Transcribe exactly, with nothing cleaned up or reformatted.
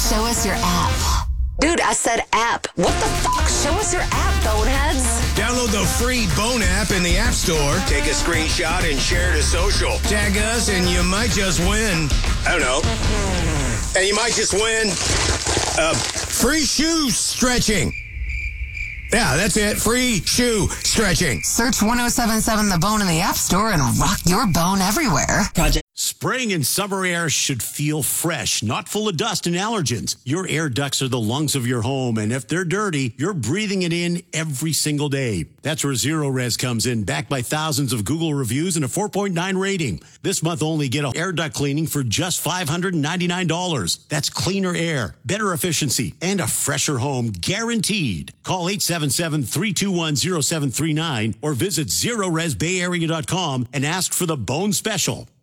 Show us your app. Dude, I said app. What the fuck? Show us your app, boneheads. Download the free Bone app in the App Store. Take a screenshot and share to social. Tag us and you might just win. I don't know. And you might just win uh, free shoe stretching. Yeah, that's it. Free shoe stretching. Search one oh seven seven The Bone in the App Store and rock your bone everywhere. Project. Spring and summer air should feel fresh, not full of dust and allergens. Your air ducts are the lungs of your home, and if they're dirty, you're breathing it in every single day. That's where Zero Res comes in, backed by thousands of Google reviews and a four point nine rating. This month only, get a air duct cleaning for just five hundred ninety-nine dollars. That's cleaner air, better efficiency, and a fresher home guaranteed. Call eight seven seven, three two one, zero seven three nine or visit zero res bay area dot com and ask for the Bone Special.